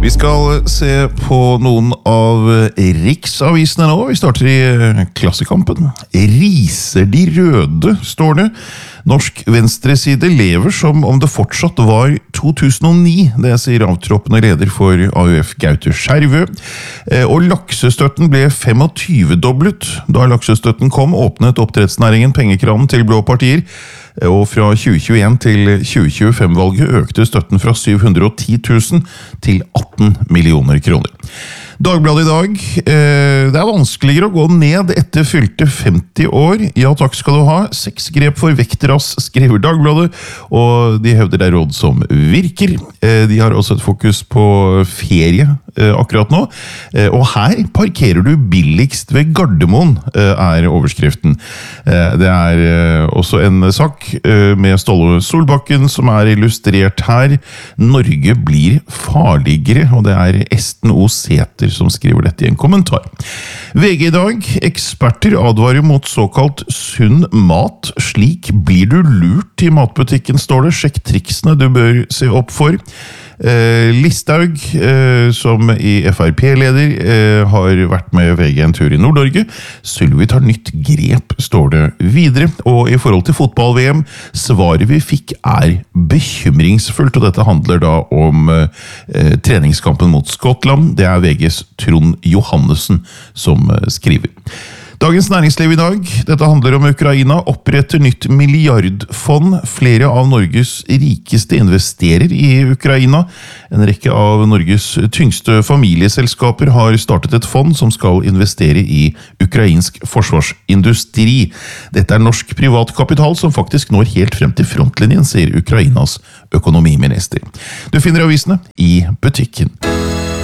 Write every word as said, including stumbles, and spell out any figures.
Vi skal se på noen av riksavisene nå. Vi starter i Klassekampen. Riser de røde, står det. Norsk venstreside lever som om det fortsatt var to tusen og ni, det sier avtroppende leder for A U F Gaute Skjervø. Og laksestøtten ble tjuefem-doblet. Da laksestøtten kom, åpnet oppdrettsnæringen pengekranen til blå partier, og fra tjue tjueen til tjue tjuefem-valget økte støtten fra syv hundre og ti tusen til atten millioner kroner. Dagbladet i dag, eh, det er vanskeligere å gå ned etter fylte femti år. Ja, takk skal du ha. Seks grep for vektras, skriver Dagbladet, og de hevder det er råd som virker. Eh, de har også et fokus på ferie eh, akkurat nå, eh, og her parkerer du billigst ved Gardermoen, eh, er overskriften. Eh, det er eh, også en sak eh, med Ståle Solbakken som er illustrert her. Norge blir farligere, og det er Esten O. Sæther som skriver dette i en kommentar. V G i dag, eksperter advarer mot såkalt sunn mat. Slik blir du lurt i matbutikken, står det. Sjekk triksene du bør se opp for. Eh, Listhaug, eh, som i F R P-leder, eh, har vært med V G en tur i Nord-Norge. Sylvi tar nytt grep, står det videre. Og i forhold til fotball-V M, svaret vi fikk er bekymringsfullt, og dette handler da om eh, treningskampen mot Skottland. Det er V G's Trond Johannessen som eh, skriver. Dagens Næringsliv i dag, dette handler om Ukraina, oppretter nytt milliardfond. Flere av Norges rikeste investerer i Ukraina. En rekke av Norges tyngste familieselskaper har startet et fond som skal investere i ukrainsk forsvarsindustri. Dette er norsk privatkapital som faktisk når helt frem til frontlinjen, sier Ukrainas økonomiminister. Du finner avisene i butikken.